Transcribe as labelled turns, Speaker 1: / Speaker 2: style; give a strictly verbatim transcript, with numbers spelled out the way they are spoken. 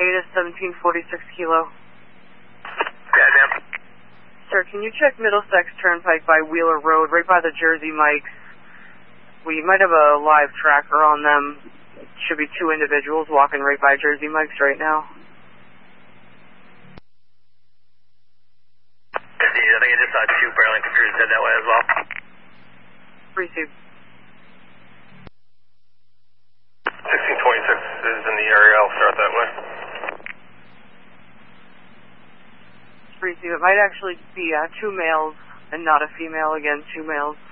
Speaker 1: Ada seventeen forty-six kilo.
Speaker 2: Yeah, ma'am.
Speaker 1: Sir, can you check Middlesex Turnpike by Wheeler Road, right by the Jersey Mikes? We might have a live tracker on them. Should be two individuals walking right by Jersey Mikes right now.
Speaker 2: Indeed, I think I just saw two Burlington crews head that way as well.
Speaker 1: Received.
Speaker 2: sixteen twenty-six is in the area. I'll start that way.
Speaker 1: Receive. It might actually be uh, two males and not a female. Again, two males.